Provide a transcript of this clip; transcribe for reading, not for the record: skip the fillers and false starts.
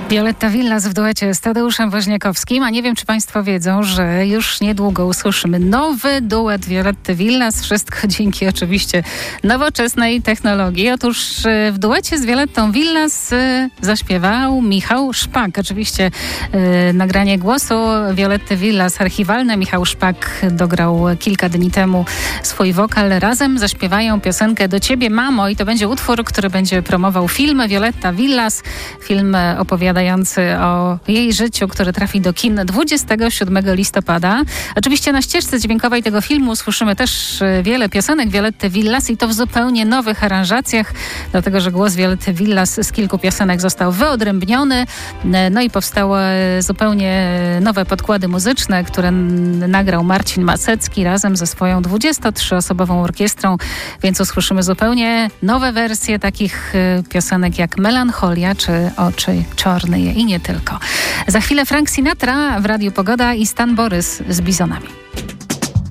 Violetta Villas w duecie z Tadeuszem Woźniakowskim, a nie wiem, czy Państwo wiedzą, że już niedługo usłyszymy nowy duet Violetty Villas. Wszystko dzięki oczywiście nowoczesnej technologii. Otóż w duecie z Violettą Villas zaśpiewał Michał Szpak. Oczywiście nagranie głosu Violetty Villas archiwalne. Michał Szpak dograł kilka dni temu swój wokal. Razem zaśpiewają piosenkę Do Ciebie, Mamo, i to będzie utwór, który będzie promował film Violetta Villas. Film opowiadający o jej życiu, który trafi do kin 27 listopada. Oczywiście na ścieżce dźwiękowej tego filmu słyszymy też wiele piosenek Violetty Villas i to w zupełnie nowych aranżacjach, dlatego że głos Violetty Villas z kilku piosenek został wyodrębniony, no i powstały zupełnie nowe podkłady muzyczne, które nagrał Marcin Masecki razem ze swoją 23-osobową orkiestrą, więc usłyszymy zupełnie nowe wersje takich piosenek jak Melancholia czy Oczy czarne i nie tylko. Za chwilę Frank Sinatra w Radiu Pogoda i Stan Borys z Bizonami.